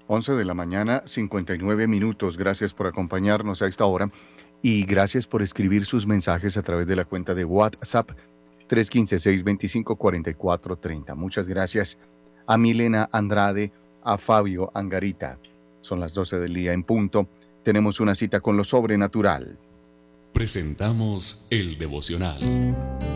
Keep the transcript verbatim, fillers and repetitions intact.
once de la mañana, cincuenta y nueve minutos. Gracias por acompañarnos a esta hora y gracias por escribir sus mensajes a través de la cuenta de WhatsApp tres uno cinco, seis dos cinco, cuatro cuatro tres cero. Muchas gracias a Milena Andrade, a Fabio Angarita. Son las doce del día en punto. Tenemos una cita con lo sobrenatural. Presentamos el devocional.